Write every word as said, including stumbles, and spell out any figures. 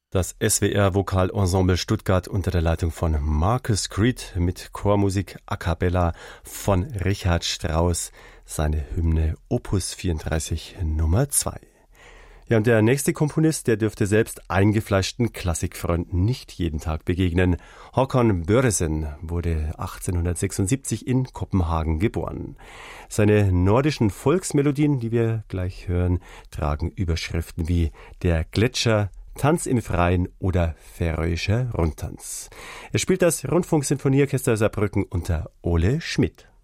Das S W R Vokalensemble Stuttgart unter der Leitung von Marcus Creed mit Chormusik a cappella von Richard Strauss, seine Hymne Opus vierunddreißig Nummer zwei. Ja, und der nächste Komponist, der dürfte selbst eingefleischten Klassikfreunden nicht jeden Tag begegnen. Håkon Børresen wurde achtzehnhundertsechsundsiebzig in Kopenhagen geboren. Seine nordischen Volksmelodien, die wir gleich hören, tragen Überschriften wie Der Gletscher, Tanz im Freien oder Färöischer Rundtanz. Er spielt das Rundfunksinfonieorchester Saarbrücken unter Ole Schmidt.